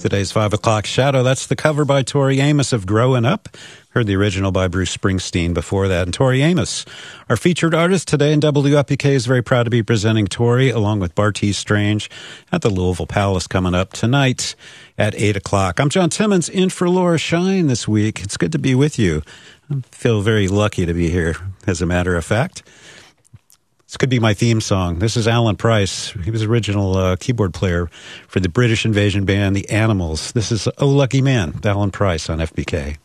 Today's 5 o'clock shadow. That's the cover by Tori Amos of Growing Up. Heard the original by Bruce Springsteen before that. And Tori Amos, our featured artist today in WFPK, is very proud to be presenting Tori along with Bartees Strange at the Louisville Palace coming up tonight at 8 o'clock. I'm John Timmons in for Laura Shine this week. It's good to be with you. I feel very lucky to be here, as a matter of fact. This could be my theme song. This is Alan Price. He was original keyboard player for the British invasion band, The Animals. This is Oh Lucky Man, Alan Price on FBK.